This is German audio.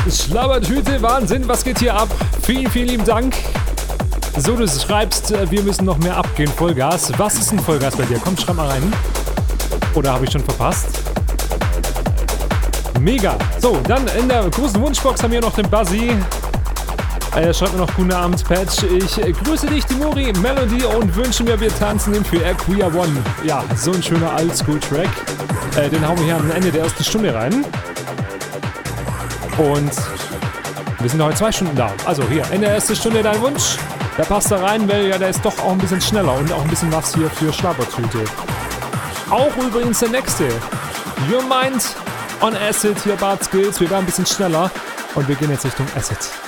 Schlabbertüte, Wahnsinn, was geht hier ab? Vielen, vielen lieben Dank. So, du schreibst, wir müssen noch mehr abgehen, Vollgas. Was ist ein Vollgas bei dir? Komm, schreib mal rein. Oder habe ich schon verpasst? Mega. So, dann in der großen Wunschbox haben wir noch den Buzzy. Schreibt mir noch guten Abend, Patch. Ich grüße dich, Timori, Melody und wünsche mir, wir tanzen ihn für Air We Are One. Ja, so ein schöner Oldschool-Track. Den hauen wir hier am Ende der ersten Stunde rein. Und wir sind heute 2 Stunden da. Also hier, Ende der ersten Stunde dein Wunsch. Der passt da rein, weil ja, der ist doch auch ein bisschen schneller und auch ein bisschen was hier für Schlabbertüte. Auch übrigens der nächste. Your Mind on Acid, hier Bart Skills. Wir werden ein bisschen schneller und wir gehen jetzt Richtung Acid.